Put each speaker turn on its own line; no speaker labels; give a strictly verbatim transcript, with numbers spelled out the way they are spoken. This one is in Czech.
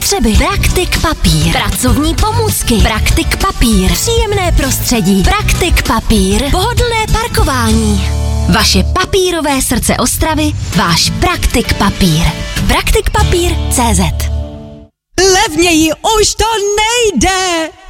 potřeby. Praktik Papír. Pracovní pomůcky. Praktik Papír. Příjemné prostředí. Praktik Papír. Pohodlné parkování. Vaše papírové srdce Ostravy. Váš Praktik Papír. praktik papír tečka cé zet.
Levněji už to nejde!